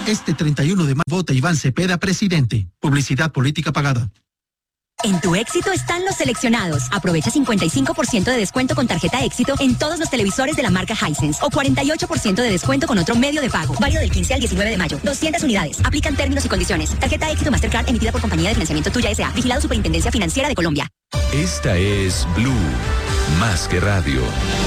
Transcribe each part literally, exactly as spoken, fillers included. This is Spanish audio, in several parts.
Este treinta y uno de mayo vota Iván Cepeda presidente. Publicidad política pagada. En tu Éxito están los seleccionados. Aprovecha cincuenta y cinco por ciento de descuento con tarjeta Éxito en todos los televisores de la marca Hisense o cuarenta y ocho por ciento de descuento con otro medio de pago. Válido del quince al diecinueve de mayo. doscientas unidades. Aplican términos y condiciones. Tarjeta Éxito Mastercard emitida por Compañía de Financiamiento Tuya S A. Vigilado Superintendencia Financiera de Colombia. Esta es Blue, más que radio.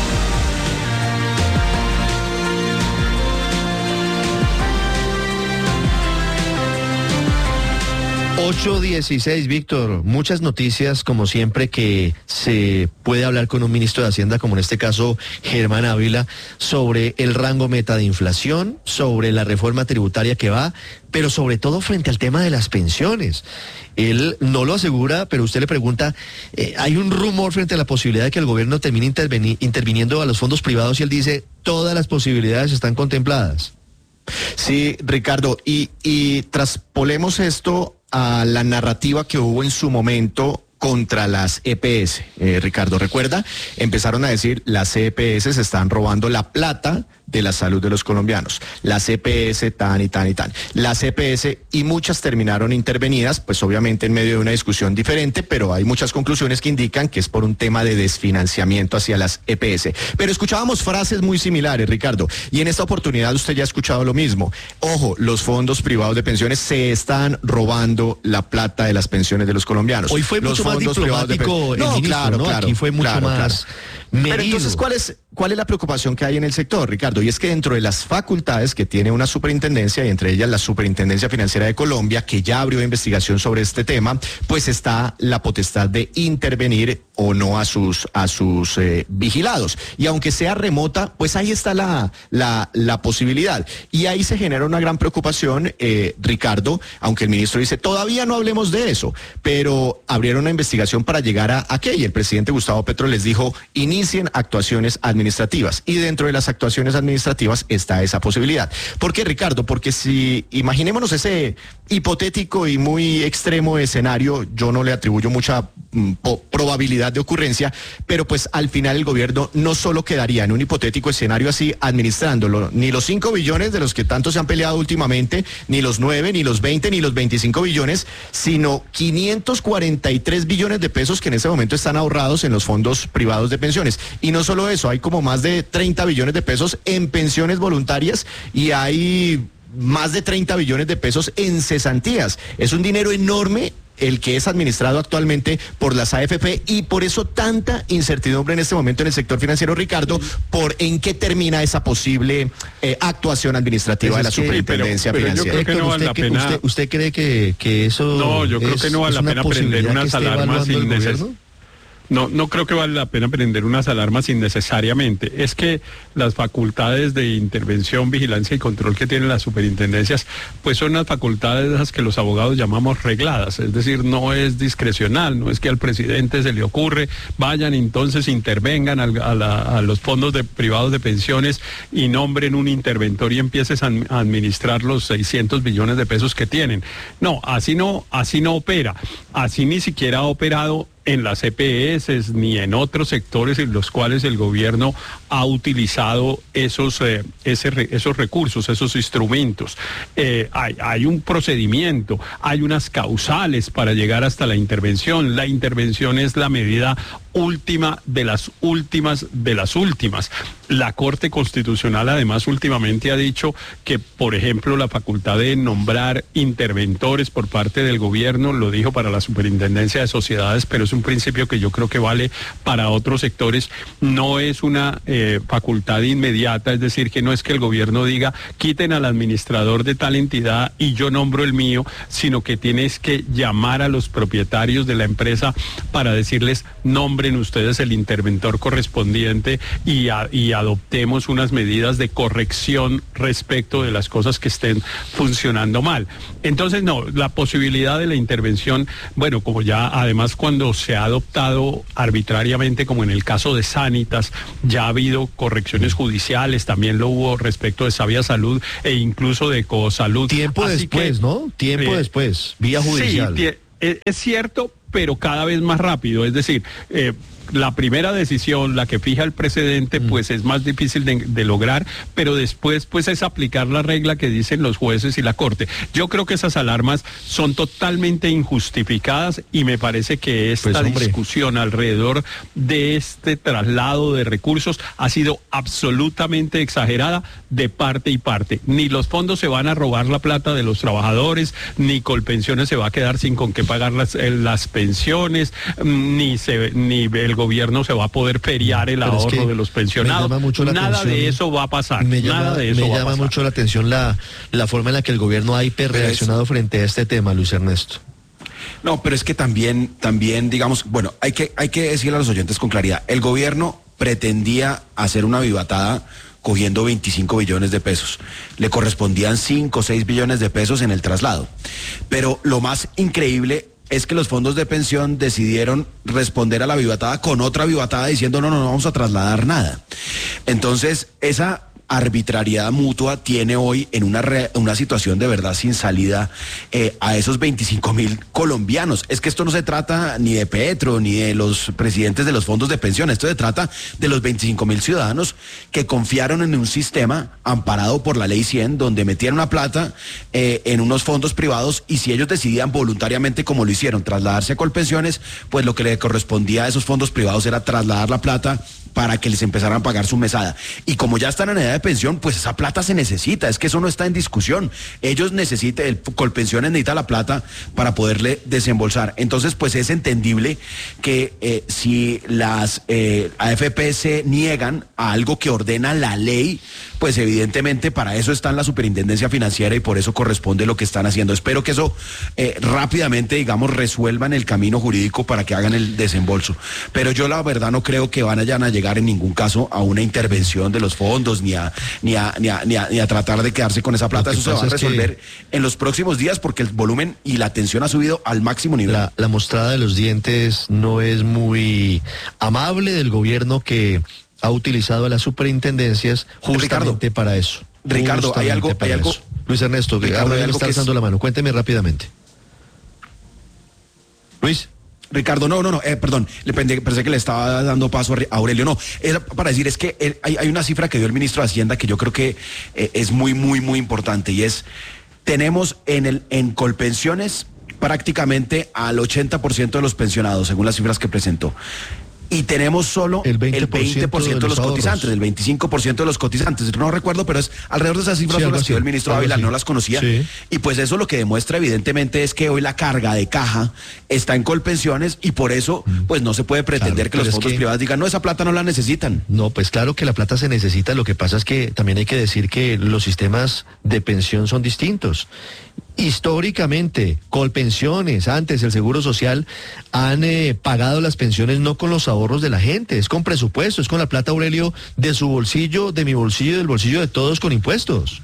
ocho dieciséis, Víctor, muchas noticias como siempre que se puede hablar con un ministro de Hacienda, como en este caso Germán Ávila, sobre el rango meta de inflación, sobre la reforma tributaria que va, pero sobre todo frente al tema de las pensiones. Él no lo asegura, pero usted le pregunta, eh, hay un rumor frente a la posibilidad de que el gobierno termine interveni- interviniendo a los fondos privados y él dice, todas las posibilidades están contempladas. Sí, Ricardo, y, y traspolemos esto a la narrativa que hubo en su momento contra las E P S. Eh, Ricardo, ¿recuerda? Empezaron a decir, las E P S se están robando la plata de la salud de los colombianos. Las E P S tan y tan y tan. Las E P S, y muchas terminaron intervenidas, pues obviamente en medio de una discusión diferente, pero hay muchas conclusiones que indican que es por un tema de desfinanciamiento hacia las E P S. Pero escuchábamos frases muy similares, Ricardo, y en esta oportunidad usted ya ha escuchado lo mismo. Ojo, los fondos privados de pensiones se están robando la plata de las pensiones de los colombianos. Hoy fue los mucho más diplomático el no, ministro, claro, ¿no? claro, Aquí fue mucho claro, más claro. medido. Pero entonces, ¿cuál es, ¿cuál es la preocupación que hay en el sector, Ricardo? Y es que dentro de las facultades que tiene una superintendencia, y entre ellas la Superintendencia Financiera de Colombia, que ya abrió investigación sobre este tema, pues está la potestad de intervenir o no a sus, a sus eh, vigilados. Y aunque sea remota, pues ahí está la, la, la posibilidad. Y ahí se genera una gran preocupación, eh, Ricardo, aunque el ministro dice, todavía no hablemos de eso, pero abrieron una investigación para llegar a aquella. El presidente Gustavo Petro les dijo, inicien actuaciones administrativas. Y dentro de las actuaciones administrativas está esa posibilidad. ¿Por qué, Ricardo? Porque si imaginémonos ese hipotético y muy extremo escenario, yo no le atribuyo mucha mm, probabilidad de ocurrencia, pero pues al final el gobierno no solo quedaría en un hipotético escenario así administrándolo, ni los cinco billones de los que tanto se han peleado últimamente, ni los nueve, ni los veinte, ni los veinticinco billones, sino quinientos cuarenta y tres billones de pesos que en ese momento están ahorrados en los fondos privados de pensiones. Y no solo eso, hay como más de treinta billones de pesos en pensiones voluntarias y hay más de treinta billones de pesos en cesantías. Es un dinero enorme el que es administrado actualmente por las A F P y por eso tanta incertidumbre en este momento en el sector financiero, Ricardo, por en qué termina esa posible eh, actuación administrativa pues de la que, superintendencia pero, pero financiera. Yo creo que no vale la usted, pena... usted, ¿Usted cree que, que eso No, yo creo es, que no vale la pena prender unas alarmas innecesarias. No, no creo que vale la pena prender unas alarmas innecesariamente. Es que las facultades de intervención, vigilancia y control que tienen las superintendencias, pues son las facultades esas que los abogados llamamos regladas. Es decir, no es discrecional, no es que al presidente se le ocurre, vayan entonces intervengan al, a, la, a los fondos de, privados de pensiones y nombren un interventor y empieces a, a administrar los seiscientos billones de pesos que tienen. No, así no, así no opera. Así ni siquiera ha operado en las E P S ni en otros sectores en los cuales el gobierno ha utilizado esos, eh, ese, esos recursos, esos instrumentos. Eh, hay, hay un procedimiento, hay unas causales para llegar hasta la intervención. La intervención es la medida última de las últimas de las últimas. La Corte Constitucional además últimamente ha dicho que, por ejemplo, la facultad de nombrar interventores por parte del gobierno, lo dijo para la Superintendencia de Sociedades, pero es un principio que yo creo que vale para otros sectores, no es una eh, facultad inmediata, es decir, que no es que el gobierno diga, quiten al administrador de tal entidad y yo nombro el mío, sino que tienes que llamar a los propietarios de la empresa para decirles, nombren ustedes el interventor correspondiente y, a, y adoptemos unas medidas de corrección respecto de las cosas que estén funcionando mal. Entonces, no, la posibilidad de la intervención, bueno, como ya además cuando se ha adoptado arbitrariamente, como en el caso de Sanitas, ya ha habido correcciones judiciales, también lo hubo respecto de Sabia Salud e incluso de Ecosalud. Tiempo Así después, que, ¿no? Tiempo eh, después, vía judicial. Sí, es cierto, pero cada vez más rápido. Es decir, eh, la primera decisión, la que fija el precedente, mm. pues es más difícil de, de lograr, pero después pues es aplicar la regla que dicen los jueces y la Corte. Yo creo que esas alarmas son totalmente injustificadas y me parece que esta pues, discusión alrededor de este traslado de recursos ha sido absolutamente exagerada de parte y parte. Ni los fondos se van a robar la plata de los trabajadores, ni Colpensiones se va a quedar sin con qué pagar las, las pensiones, ni se, ni el gobierno se va a poder feriar el ahorro es que de los pensionados. Nada de eso va a pasar. Me llama, Nada de eso me va llama a pasar. mucho la atención la, la forma en la que el gobierno ha hiperreaccionado frente a este tema, Luis Ernesto. No, pero es que también, también, digamos, bueno, hay que, hay que decirle a los oyentes con claridad, el gobierno pretendía hacer una vivatada cogiendo veinticinco billones de pesos. Le correspondían cinco o seis billones de pesos en el traslado. Pero lo más increíble es que los fondos de pensión decidieron responder a la vivatada con otra vivatada diciendo no, no, no vamos a trasladar nada. Entonces, esa arbitrariedad mutua tiene hoy en una, re, una situación de verdad sin salida eh, a esos veinticinco mil colombianos. Es que esto no se trata ni de Petro ni de los presidentes de los fondos de pensión, esto se trata de los veinticinco mil ciudadanos que confiaron en un sistema amparado por la ley cien, donde metieron la plata eh, en unos fondos privados y si ellos decidían voluntariamente, como lo hicieron, trasladarse a Colpensiones, pues lo que le correspondía a esos fondos privados era trasladar la plata para que les empezaran a pagar su mesada. Y como ya están en edad de pensión, pues esa plata se necesita, es que eso no está en discusión. Ellos necesitan, el Colpensiones necesita la plata para poderle desembolsar. Entonces, pues es entendible que eh, si las eh, A F P se niegan a algo que ordena la ley, pues evidentemente para eso está en la Superintendencia Financiera y por eso corresponde lo que están haciendo. Espero que eso eh, rápidamente, digamos, resuelvan el camino jurídico para que hagan el desembolso. Pero yo la verdad no creo que vayan a llegar en ningún caso a una intervención de los fondos ni a ni a ni a, ni a, ni a tratar de quedarse con esa plata. Eso se va a resolver en los próximos días porque el volumen y la tensión ha subido al máximo nivel. La, la mostrada de los dientes no es muy amable del gobierno que ha utilizado a las superintendencias justamente Ricardo, para eso. Ricardo, hay algo, hay algo. Eso. Luis Ernesto, que ahora le está alzando es... la mano. Cuénteme rápidamente. Luis. Ricardo, no, no, no, eh, perdón, le pensé, pensé que le estaba dando paso a Aurelio, no, era para decir, es que eh, hay, hay una cifra que dio el ministro de Hacienda que yo creo que eh, es muy, muy, muy importante y es, tenemos en, el, en Colpensiones prácticamente al ochenta por ciento de los pensionados, según las cifras que presentó. Y tenemos solo el veinte por ciento, el veinte por ciento de los, de los cotizantes, el veinticinco por ciento de los cotizantes. No recuerdo, pero es alrededor de esas cifras sí, las que dio el ministro Ávila, no las conocía. Sí. Y pues eso lo que demuestra evidentemente es que hoy la carga de caja está en Colpensiones y por eso pues no se puede pretender claro, que los fondos que... privados digan, no, esa plata no la necesitan. No, pues claro que la plata se necesita, lo que pasa es que también hay que decir que los sistemas de pensión son distintos. Históricamente, Colpensiones, antes el Seguro Social, han eh, pagado las pensiones no con los ahorros de la gente, es con presupuesto, es con la plata, Aurelio, de su bolsillo, de mi bolsillo, del bolsillo de todos con impuestos.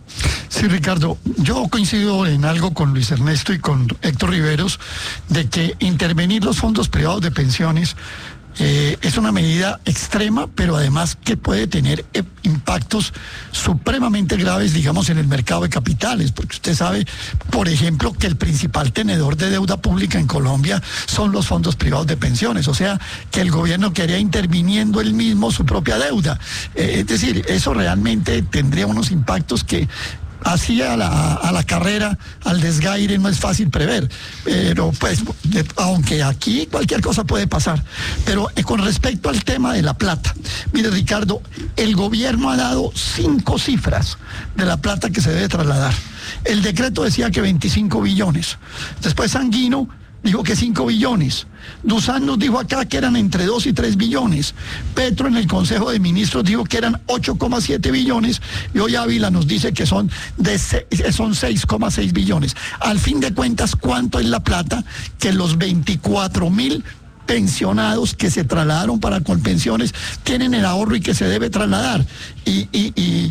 Sí, Ricardo, yo coincido en algo con Luis Ernesto y con Héctor Riveros, de que intervenir los fondos privados de pensiones Eh, es una medida extrema, pero además que puede tener eh, impactos supremamente graves, digamos, en el mercado de capitales, porque usted sabe, por ejemplo, que el principal tenedor de deuda pública en Colombia son los fondos privados de pensiones, o sea, que el gobierno quedaría interviniendo él mismo su propia deuda. Eh, es decir, eso realmente tendría unos impactos que así a la, a la carrera, al desgaire, no es fácil prever, pero pues, de, aunque aquí cualquier cosa puede pasar. Pero eh, con respecto al tema de la plata, mire, Ricardo, el gobierno ha dado cinco cifras de la plata que se debe trasladar. El decreto decía que veinticinco billones, después Sanguino dijo que cinco billones. Dusan nos dijo acá que eran entre dos y tres billones. Petro en el Consejo de Ministros dijo que eran ocho coma siete billones y hoy Ávila nos dice que son, de son seis coma seis billones. Al fin de cuentas, ¿cuánto es la plata que los veinticuatro mil pensionados que se trasladaron para Colpensiones tienen el ahorro y que se debe trasladar? Y, y, y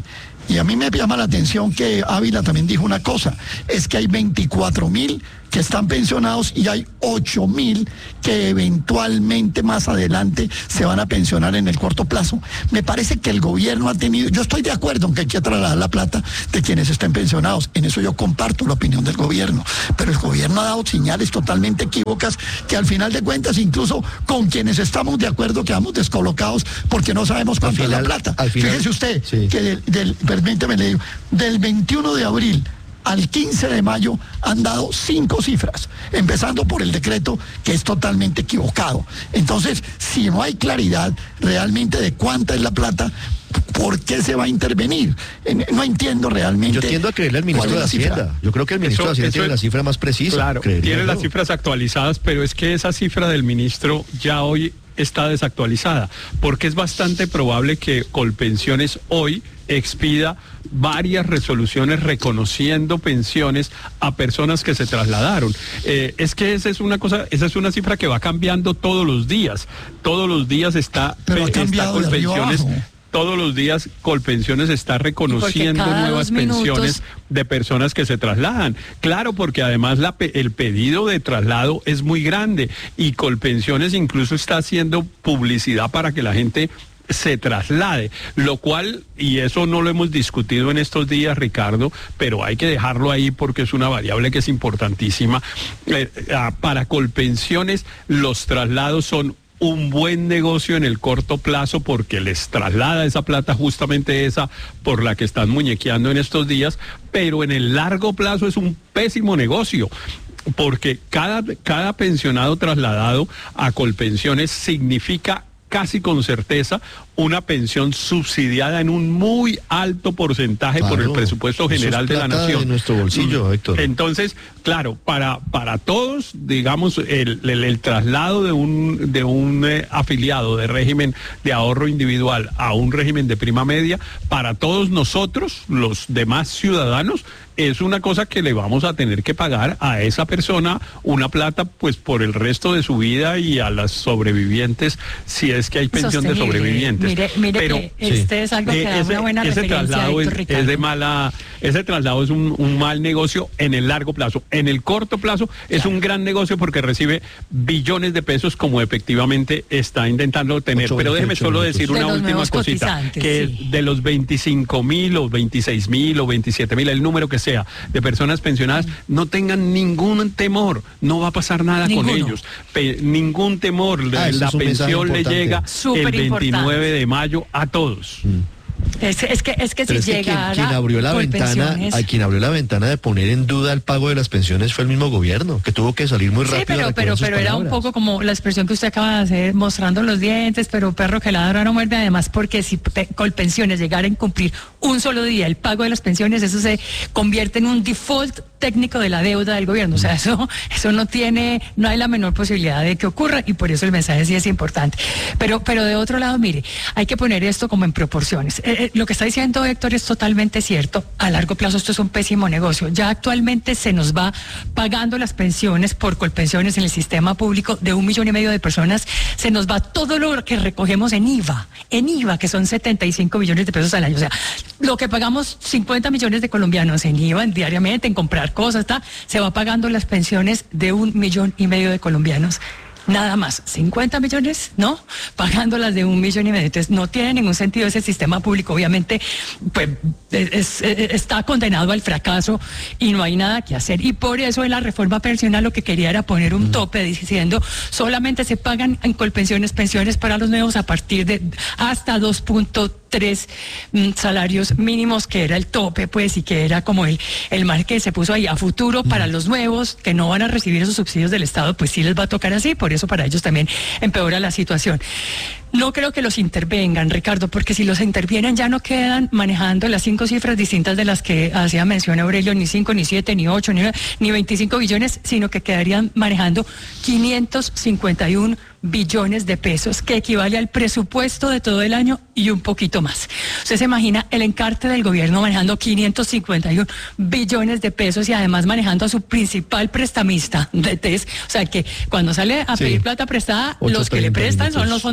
Y a mí me llama la atención que Ávila también dijo una cosa, es que hay veinticuatro mil que están pensionados y hay ocho mil que eventualmente más adelante se van a pensionar en el corto plazo. Me parece que el gobierno ha tenido, yo estoy de acuerdo en que hay que trasladar la plata de quienes estén pensionados, en eso yo comparto la opinión del gobierno, pero el gobierno ha dado señales totalmente equívocas que al final de cuentas, incluso con quienes estamos de acuerdo, quedamos descolocados porque no sabemos cuánto es la plata. Al final, fíjese usted, sí, que del, del, permíteme le digo, del veintiuno de abril al quince de mayo han dado cinco cifras, empezando por el decreto que es totalmente equivocado. Entonces, si no hay claridad realmente de cuánta es la plata, ¿por qué se va a intervenir? No entiendo realmente. Yo tiendo a creerle al ministro de Hacienda. Yo creo que el ministro eso, de Hacienda tiene es, la cifra más precisa. Claro, tiene las cifras actualizadas, pero es que esa cifra del ministro ya hoy está desactualizada, porque es bastante probable que Colpensiones hoy expida varias resoluciones reconociendo pensiones a personas que se trasladaron. Eh, es que esa es una cosa, esa es una cifra que va cambiando todos los días. Todos los días está, Pero ha está Colpensiones. Todos los días Colpensiones está reconociendo nuevas pensiones de personas que se trasladan. Claro, porque además la, el pedido de traslado es muy grande y Colpensiones incluso está haciendo publicidad para que la gente se traslade, lo cual, y eso no lo hemos discutido en estos días, Ricardo, pero hay que dejarlo ahí porque es una variable que es importantísima. Eh, para Colpensiones los traslados son un buen negocio en el corto plazo porque les traslada esa plata, justamente esa por la que están muñequeando en estos días, pero en el largo plazo es un pésimo negocio, porque cada, cada pensionado trasladado a Colpensiones significa casi con certeza una pensión subsidiada en un muy alto porcentaje claro, por el presupuesto general de la nación. De nuestro bolsillo, Héctor. Entonces, claro, para para todos, digamos, el, el, el traslado de un de un eh, afiliado de régimen de ahorro individual a un régimen de prima media, para todos nosotros, los demás ciudadanos, es una cosa que le vamos a tener que pagar a esa persona una plata pues por el resto de su vida y a las sobrevivientes, si es que hay pensión de sobrevivientes. Mire, mire pero, que este sí. es algo que da ese, una buena ese referencia, traslado Héctor, es, es de mala, ese traslado es un, un mal negocio en el largo plazo. En el corto plazo es claro. un gran negocio porque recibe billones de pesos como efectivamente está intentando tener. Pero déjeme solo decir una última cosita, que sí. de los veinticinco mil o veintiséis mil o veintisiete mil, el número que sea, de personas pensionadas, sí. no tengan ningún temor, no va a pasar nada Ninguno. con ellos. Pe ningún temor, ah, la pensión le llega Súper el veintinueve importante. de mayo a todos. Mm. Es, es que es que si es que llegara quien, quien abrió la ventana, a quien abrió la ventana de poner en duda el pago de las pensiones fue el mismo gobierno, que tuvo que salir muy rápido. Sí, pero pero pero era un poco como la expresión que usted acaba de hacer, mostrando los dientes, pero perro que ladra no muerde, además porque si Colpensiones llegara a incumplir un solo día el pago de las pensiones, eso se convierte en un default técnico de la deuda del gobierno. O sea, eso eso no tiene, no hay la menor posibilidad de que ocurra y por eso el mensaje sí es importante. Pero pero de otro lado, mire, hay que poner esto como en proporciones. Eh, eh, lo que está diciendo Héctor es totalmente cierto. A largo plazo esto es un pésimo negocio. Ya actualmente se nos va pagando las pensiones por Colpensiones en el sistema público de un millón y medio de personas. Se nos va todo lo que recogemos en I V A, en I V A, que son setenta y cinco millones de pesos al año. O sea, lo que pagamos cincuenta millones de colombianos en I V A diariamente, en comprar cosas, está, se va pagando las pensiones de un millón y medio de colombianos. Nada más, cincuenta millones, ¿no? Pagando las de un millón y medio. Entonces, no tiene ningún sentido ese sistema público. Obviamente, pues, es, es, está condenado al fracaso y no hay nada que hacer. Y por eso en la reforma pensional lo que quería era poner un tope diciendo solamente se pagan en Colpensiones pensiones para los nuevos a partir de hasta dos punto tres mm, salarios mínimos, que era el tope, pues, y que era como el, el mar que se puso ahí a futuro para los nuevos que no van a recibir esos subsidios del Estado, pues sí les va a tocar así, por eso para ellos también empeora la situación. No creo que los intervengan, Ricardo, porque si los intervienen ya no quedan manejando las cinco cifras distintas de las que hacía mención Aurelio, ni cinco, ni siete, ni ocho, ni, ni veinticinco billones, sino que quedarían manejando quinientos cincuenta y uno billones de pesos, que equivale al presupuesto de todo el año y un poquito más. Usted se imagina el encarte del gobierno manejando quinientos cincuenta y uno billones de pesos y además manejando a su principal prestamista de T E S. O sea que cuando sale a pedir sí. plata prestada, los que le prestan son los fondos de pensión.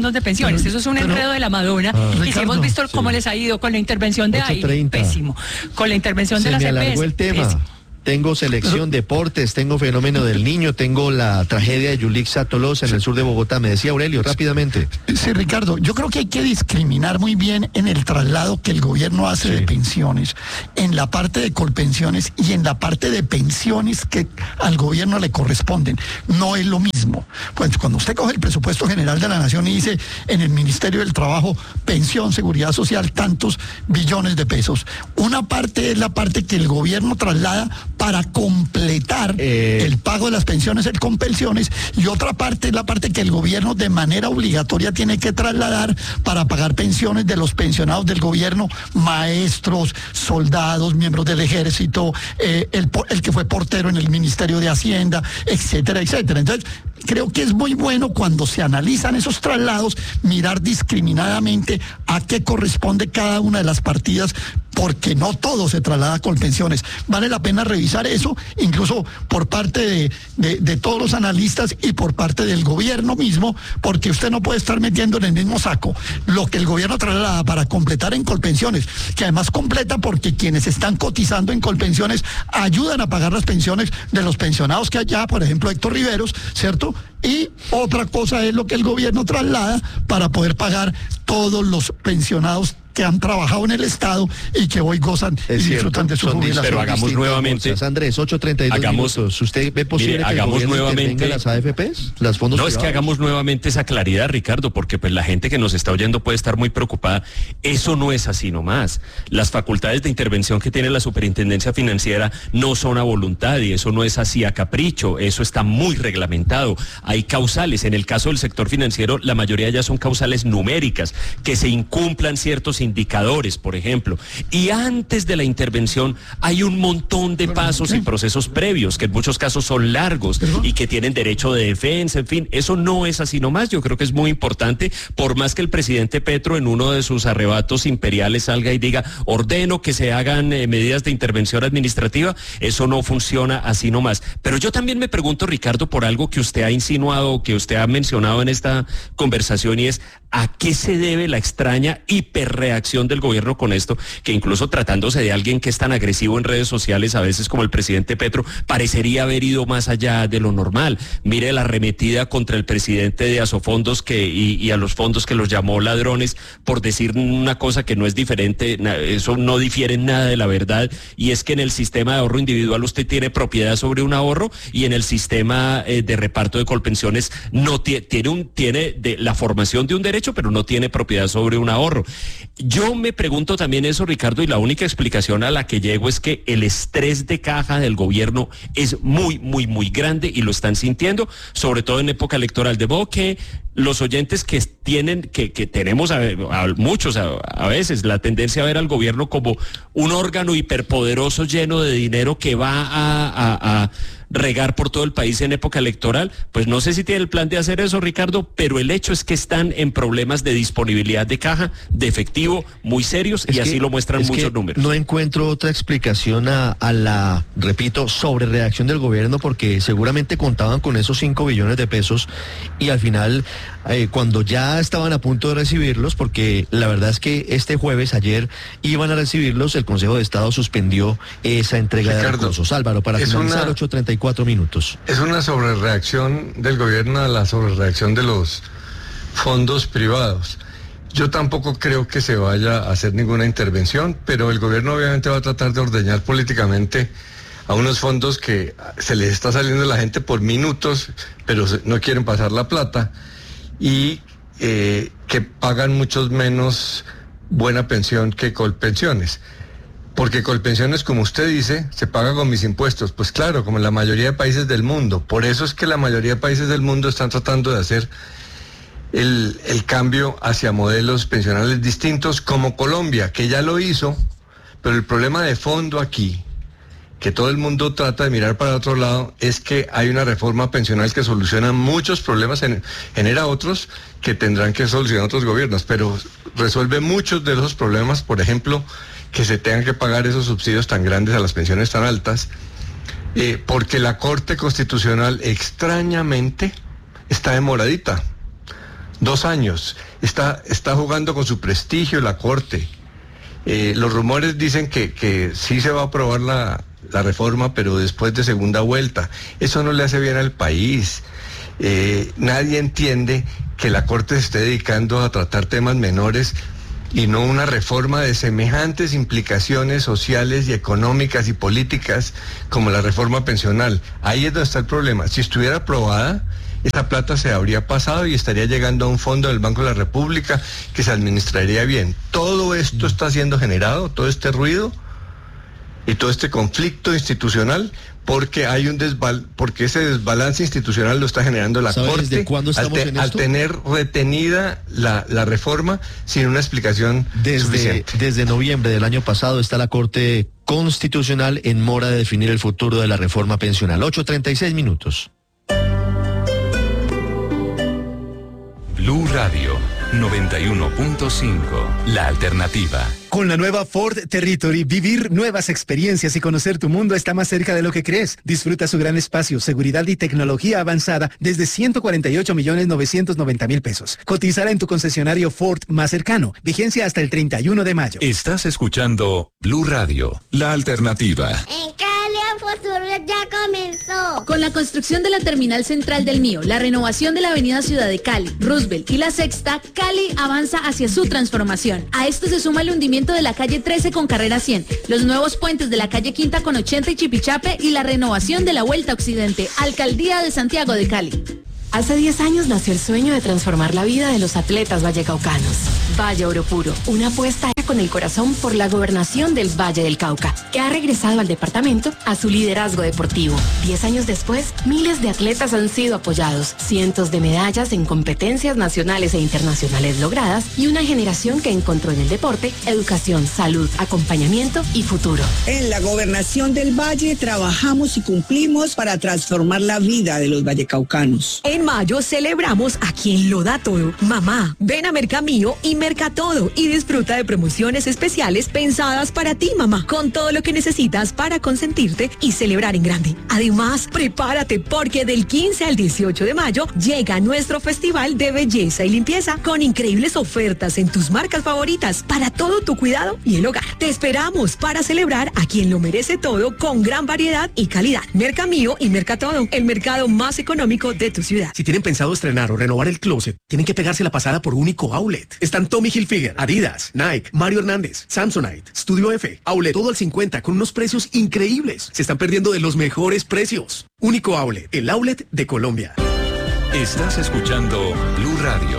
pensiones. Pero, eso es un pero, enredo de la Madonna. Ah, y Ricardo, si hemos visto cómo sí. les ha ido con la intervención de ahí, pésimo. Con la intervención Se de las me E P S, alargó el tema. Pésimo. Tengo selección, deportes, tengo fenómeno del niño, tengo la tragedia de Yulixa Tolosa en el sur de Bogotá. Me decía Aurelio, rápidamente. Sí, Ricardo, yo creo que hay que discriminar muy bien en el traslado que el gobierno hace sí. de pensiones, en la parte de colpensiones y en la parte de pensiones que al gobierno le corresponden. No es lo mismo. Pues cuando usted coge el presupuesto general de la Nación y dice en el Ministerio del Trabajo, pensión, seguridad social, tantos billones de pesos. Una parte es la parte que el gobierno traslada para completar eh... el pago de las pensiones en compensiones, y otra parte es la parte que el gobierno de manera obligatoria tiene que trasladar para pagar pensiones de los pensionados del gobierno, maestros, soldados, miembros del ejército, eh, el, el que fue portero en el Ministerio de Hacienda, etcétera, etcétera. Entonces, creo que es muy bueno cuando se analizan esos traslados, mirar discriminadamente a qué corresponde cada una de las partidas, porque no todo se traslada con pensiones. Vale la pena revisar eso, incluso por parte de, de, de todos los analistas y por parte del gobierno mismo, porque usted no puede estar metiendo en el mismo saco lo que el gobierno traslada para completar en colpensiones, que además completa porque quienes están cotizando en colpensiones ayudan a pagar las pensiones de los pensionados que allá, por ejemplo Héctor Riveros, ¿cierto? Y otra cosa es lo que el gobierno traslada para poder pagar todos los pensionados que han trabajado en el Estado y que hoy gozan es y cierto, disfrutan de su jubilación. Pero hagamos nuevamente. Cosas. Andrés, ocho treinta y dos hagamos, minutos. ¿Usted ve posible mire, que hagamos el nuevamente las A F Pes, las fondos No, privados? Es que hagamos nuevamente esa claridad, Ricardo, porque pues la gente que nos está oyendo puede estar muy preocupada. Eso no es así nomás. Las facultades de intervención que tiene la Superintendencia Financiera no son a voluntad, y eso no es así a capricho. Eso está muy reglamentado. Hay causales. En el caso del sector financiero, la mayoría ya son causales numéricas, que se incumplan ciertos indicadores, por ejemplo. Y antes de la intervención hay un montón de pasos y procesos previos, que en muchos casos son largos y que tienen derecho de defensa, en fin. Eso no es así nomás. Yo creo que es muy importante, por más que el presidente Petro en uno de sus arrebatos imperiales salga y diga, ordeno que se hagan eh, medidas de intervención administrativa, eso no funciona así nomás. Pero yo también me pregunto, Ricardo, por algo que usted ha insinuado, que usted ha mencionado en esta conversación, y es, ¿a qué se debe la extraña hiperreacción del gobierno con esto? Que incluso tratándose de alguien que es tan agresivo en redes sociales a veces como el presidente Petro, parecería haber ido más allá de lo normal. Mire la arremetida contra el presidente de Asofondos que, y, y a los fondos, que los llamó ladrones por decir una cosa que no es diferente, eso no difiere en nada de la verdad, y es que en el sistema de ahorro individual usted tiene propiedad sobre un ahorro, y en el sistema eh, de reparto de colpensiones no tiene, tiene, un, tiene de, la formación de un derecho, pero no tiene propiedad sobre un ahorro. Yo me pregunto también eso, Ricardo, y la única explicación a la que llego es que el estrés de caja del gobierno es muy, muy, muy grande, y lo están sintiendo, sobre todo en época electoral. De modo que los oyentes que tienen, que, que tenemos a, a muchos a, a veces la tendencia a ver al gobierno como un órgano hiperpoderoso lleno de dinero que va a, a, a regar por todo el país en época electoral, pues no sé si tiene el plan de hacer eso, Ricardo, pero el hecho es que están en problemas de disponibilidad de caja, de efectivo, muy serios, es y que, así lo muestran muchos números. No encuentro otra explicación a, a la, repito, sobrereacción del gobierno, porque seguramente contaban con esos cinco billones de pesos, y al final, eh, cuando ya estaban a punto de recibirlos, porque la verdad es que este jueves, ayer, iban a recibirlos, el Consejo de Estado suspendió esa entrega Ricardo, de recursos. Álvaro, para finalizar, una... ocho treinta y cuatro minutos. Es una sobrereacción del gobierno a la sobrereacción de los fondos privados. Yo tampoco creo que se vaya a hacer ninguna intervención, pero el gobierno obviamente va a tratar de ordeñar políticamente a unos fondos que se les está saliendo a la gente por minutos, pero no quieren pasar la plata, y eh, que pagan muchos menos buena pensión que colpensiones. Porque Colpensiones, como usted dice, se paga con mis impuestos. Pues claro, como en la mayoría de países del mundo. Por eso es que la mayoría de países del mundo están tratando de hacer el, el cambio hacia modelos pensionales distintos, como Colombia, que ya lo hizo. Pero el problema de fondo aquí, que todo el mundo trata de mirar para otro lado, es que hay una reforma pensional que soluciona muchos problemas, genera otros que tendrán que solucionar otros gobiernos, pero resuelve muchos de esos problemas, por ejemplo, que se tengan que pagar esos subsidios tan grandes a las pensiones tan altas, eh, porque la Corte Constitucional extrañamente está demoradita. Dos años. Está, está jugando con su prestigio la Corte. Eh, los rumores dicen que, que sí se va a aprobar la, la reforma, pero después de segunda vuelta. Eso no le hace bien al país. Eh, nadie entiende que la Corte se esté dedicando a tratar temas menores y no una reforma de semejantes implicaciones sociales y económicas y políticas como la reforma pensional. Ahí es donde está el problema. Si estuviera aprobada, esta plata se habría pasado y estaría llegando a un fondo del Banco de la República que se administraría bien. Todo esto está siendo generado, todo este ruido y todo este conflicto institucional, porque hay un desbal porque ese desbalance institucional lo está generando la Corte ¿Desde cuándo estamos al, te en al esto? tener retenida la, la reforma sin una explicación desde, suficiente. Desde noviembre del año pasado está la Corte Constitucional en mora de definir el futuro de la reforma pensional. ocho treinta y seis minutos. Blue Radio noventa y uno punto cinco, la alternativa. Con la nueva Ford Territory, vivir nuevas experiencias y conocer tu mundo está más cerca de lo que crees. Disfruta su gran espacio, seguridad y tecnología avanzada desde ciento cuarenta y ocho millones novecientos noventa mil pesos. Cotizará en tu concesionario Ford más cercano. Vigencia hasta el treinta y uno de mayo. Estás escuchando Blue Radio, la alternativa. En Cali el futuro ya comenzó. Con la construcción de la terminal central del Mío, la renovación de la avenida Ciudad de Cali, Roosevelt y la Sexta, Cali avanza hacia su transformación. A esto se suma el hundimiento de la calle trece con carrera cien, los nuevos puentes de la calle Quinta con ochenta y Chipichape y la renovación de la Vuelta Occidente. Alcaldía de Santiago de Cali. Hace diez años nació el sueño de transformar la vida de los atletas vallecaucanos. Valle Oro Puro, una apuesta con el corazón por la gobernación del Valle del Cauca, que ha regresado al departamento a su liderazgo deportivo. Diez años después, miles de atletas han sido apoyados, cientos de medallas en competencias nacionales e internacionales logradas y una generación que encontró en el deporte educación, salud, acompañamiento y futuro. En la gobernación del Valle trabajamos y cumplimos para transformar la vida de los vallecaucanos. En mayo celebramos a quien lo da todo. Mamá, ven a Mercamío y Merca Todo y disfruta de promociones especiales pensadas para ti, mamá, con todo lo que necesitas para consentirte y celebrar en grande. Además, prepárate porque del quince al dieciocho de mayo llega nuestro festival de belleza y limpieza con increíbles ofertas en tus marcas favoritas para todo tu cuidado y el hogar. Te esperamos para celebrar a quien lo merece todo con gran variedad y calidad. Mercamío y Merca Todo, el mercado más económico de tu ciudad. Si tienen pensado estrenar o renovar el closet, tienen que pegarse la pasada por Único Outlet. Están Tommy Hilfiger, Adidas, Nike, Mario Hernández, Samsonite, Studio F, Outlet, todo al cincuenta con unos precios increíbles. Se están perdiendo de los mejores precios. Único Outlet, el outlet de Colombia. Estás escuchando Blue Radio.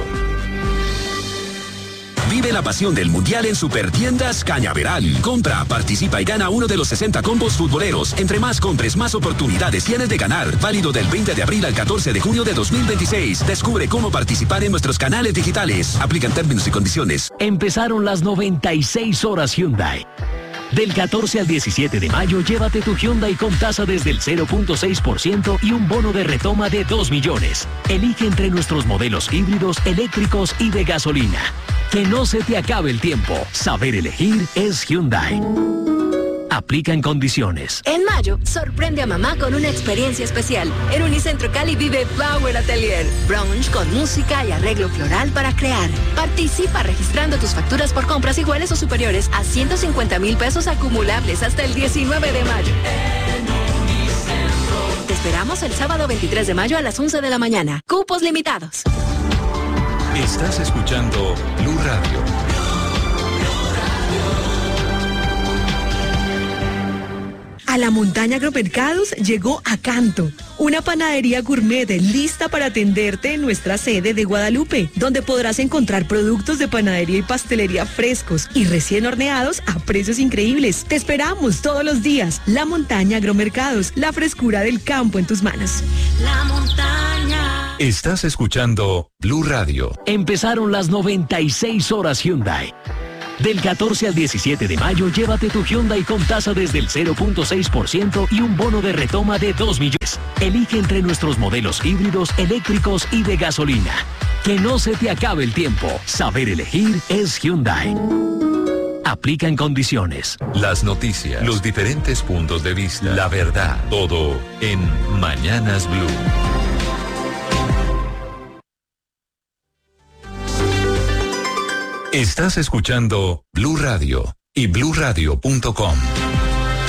Vive la pasión del Mundial en Supertiendas Cañaveral. Compra, participa y gana uno de los sesenta combos futboleros. Entre más compres, más oportunidades tienes de ganar. Válido del veinte de abril al catorce de junio de dos mil veintiséis. Descubre cómo participar en nuestros canales digitales. Aplican términos y condiciones. Empezaron las noventa y seis horas Hyundai. Del catorce al diecisiete de mayo, llévate tu Hyundai con tasa desde el cero punto seis por ciento y un bono de retoma de dos millones. Elige entre nuestros modelos híbridos, eléctricos y de gasolina. Que no se te acabe el tiempo. Saber elegir es Hyundai. Aplica en condiciones. En mayo, sorprende a mamá con una experiencia especial. En Unicentro Cali vive Flower Atelier. Brunch con música y arreglo floral para crear. Participa registrando tus facturas por compras iguales o superiores a ciento cincuenta mil pesos acumulables hasta el diecinueve de mayo. Te esperamos el sábado veintitrés de mayo a las once de la mañana. Cupos limitados. Estás escuchando Blue Radio. A la Montaña Agromercados llegó Acanto, una panadería gourmet lista para atenderte en nuestra sede de Guadalupe, donde podrás encontrar productos de panadería y pastelería frescos y recién horneados a precios increíbles. Te esperamos todos los días. La Montaña Agromercados, la frescura del campo en tus manos. La montaña. Estás escuchando Blue Radio. Empezaron las noventa y seis horas Hyundai. Del catorce al diecisiete de mayo, llévate tu Hyundai con tasa desde el cero punto seis por ciento y un bono de retoma de dos millones. Elige entre nuestros modelos híbridos, eléctricos y de gasolina. Que no se te acabe el tiempo. Saber elegir es Hyundai. Aplica en condiciones. Las noticias, los diferentes puntos de vista, la verdad, todo en Mañanas Blue. Estás escuchando Blue Radio y blue radio punto com.